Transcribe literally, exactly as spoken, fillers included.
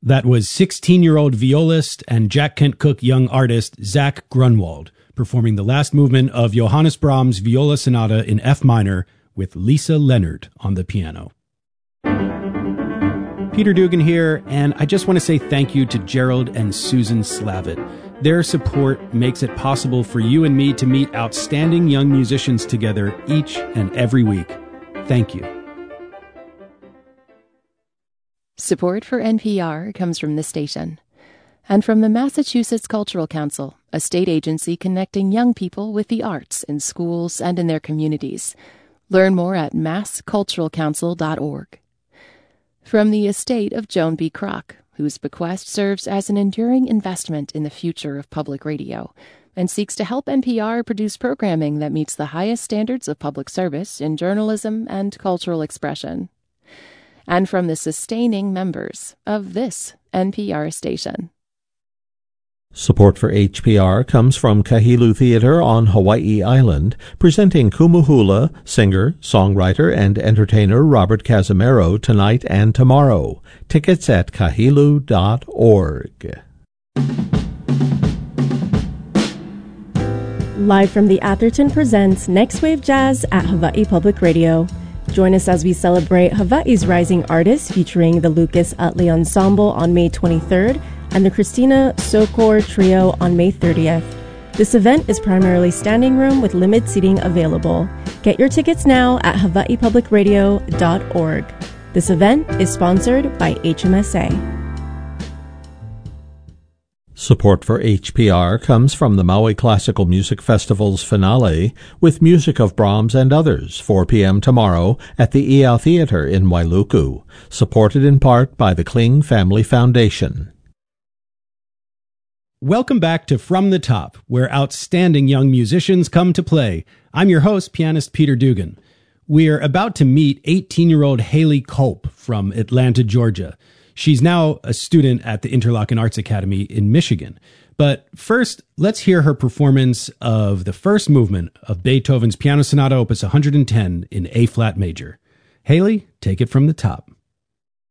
That was sixteen-year-old violist and Jack Kent Cooke young artist Zach Grunwald performing the last movement of Johannes Brahms' Viola Sonata in F minor with Lisa Leonard on the piano. Peter Dugan here, and I just want to say thank you to Gerald and Susan Slavitt. Their support makes it possible for you and me to meet outstanding young musicians together each and every week. Thank you. Support for N P R comes from the station and from the Massachusetts Cultural Council, a state agency connecting young people with the arts in schools and in their communities. Learn more at mass cultural council dot org. From the estate of Joan B. Kroc, whose bequest serves as an enduring investment in the future of public radio and seeks to help N P R produce programming that meets the highest standards of public service in journalism and cultural expression. And from the sustaining members of this N P R station. Support for H P R comes from Kahilu Theater on Hawaii Island, presenting Kumuhula, singer, songwriter, and entertainer Robert Casimiro tonight and tomorrow. Tickets at kahilu dot org. Live from the Atherton presents Next Wave Jazz at Hawaii Public Radio. Join us as we celebrate Hawaii's rising artists featuring the Lucas Utley Ensemble on May twenty-third and the Christina Sokor Trio on May thirtieth. This event is primarily standing room with limited seating available. Get your tickets now at hawaii public radio dot org. This event is sponsored by H M S A. Support for H P R comes from the Maui Classical Music Festival's finale with music of Brahms and others, four p.m. tomorrow at the Iao Theater in Wailuku, supported in part by the Kling Family Foundation. Welcome back to From the Top, where outstanding young musicians come to play. I'm your host, pianist Peter Dugan. We're about to meet eighteen-year-old Haley Culp from Atlanta, Georgia. She's now a student at the Interlochen Arts Academy in Michigan. But first, let's hear her performance of the first movement of Beethoven's Piano Sonata Opus one hundred ten in A-flat major. Haley, take it from the top.